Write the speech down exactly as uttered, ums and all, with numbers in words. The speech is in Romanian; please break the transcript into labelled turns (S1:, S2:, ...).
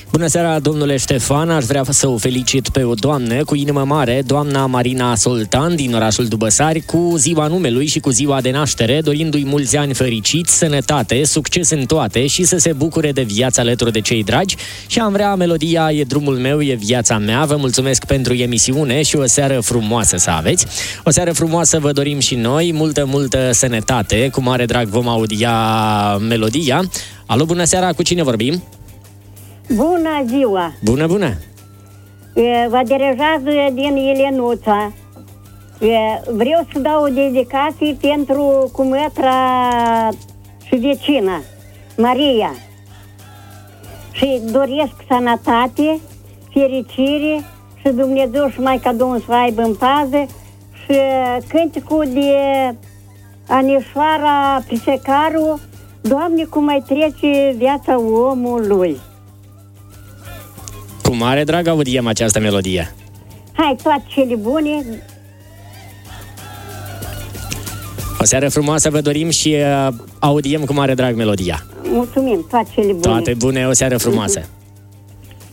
S1: Bună seara, domnule Ștefan, aș vrea să o felicit pe o doamnă cu inimă mare, doamna Marina Soltan din orașul Dubăsari, cu ziua numelui și cu ziua de naștere, dorindu-i mulți ani fericiți, sănătate, succes în toate și să se bucure de viața alături de cei dragi. Și am vrea melodia E drumul meu, e viața mea. Vă mulțumesc pentru emisiune și o seară frumoasă să aveți. O seară frumoasă vă dorim și noi, multă, multă sănătate. Cu mare drag vom audia melodia. Alo, bună seara, cu cine vorbim?
S2: Bună ziua!
S1: Bună, bună!
S2: Vă deranjează din Elenuța. Vreau să dau o dedicație pentru cumătra și vecina, Maria. Și doresc sănătate, fericire și Dumnezeu și Maica Domnului să aibă în pază și cânticul de Anișoara Pisecaru, Doamne, cum mai trece viața omului.
S1: Cu mare drag audiem această melodie.
S2: Hai, toate cele bune.
S1: O seară frumoasă vă dorim și uh, audiem cu mare drag melodia.
S2: Mulțumim, toate cele bune.
S1: Toate bune, o seară frumoasă.